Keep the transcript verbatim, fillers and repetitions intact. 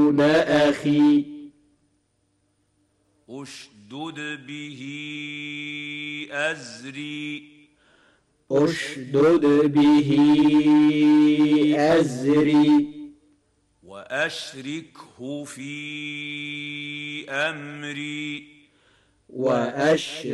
هارون أخي أشدد به أزري أشدد به أزري وأشركه في أمري وأشركه